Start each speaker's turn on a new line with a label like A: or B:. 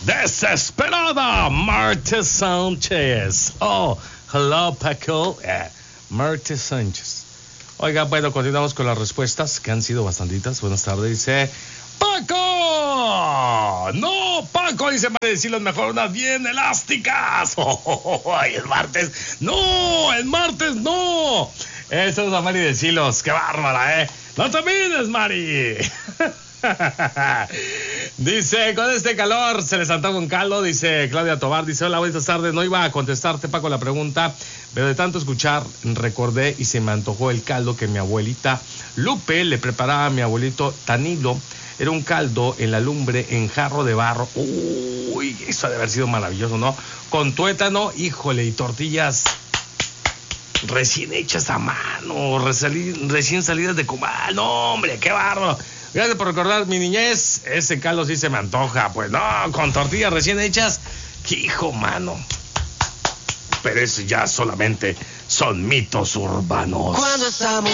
A: Desesperada, Marta Sánchez. Oh, hello, Paco. Marta Sánchez. Oiga, bueno, continuamos con las respuestas, que han sido bastantitas. Buenas tardes, dice Paco. No, Paco, dice María Silos, mejor unas bien elásticas. Ay, el martes. No, el martes no. Eso es a Mari de Silos. Qué bárbara, No te olvides, Mari. Dice, con este calor se les antoja un caldo, dice Claudia Tobar, dice, hola, buenas tardes, no iba a contestarte, Paco, la pregunta, pero de tanto escuchar, recordé y se me antojó el caldo que mi abuelita Lupe le preparaba a mi abuelito Tanilo. Era un caldo en la lumbre, en jarro de barro. Uy, eso ha de haber sido maravilloso, ¿no? Con tuétano, híjole, y tortillas recién hechas a mano, recién salidas de comal. No, hombre, qué bárbaro. Gracias por recordar mi niñez. Ese caldo sí se me antoja. Pues no, con tortillas recién hechas. ¡Qué hijo, mano! Pero eso ya solamente son mitos urbanos.
B: Cuando estamos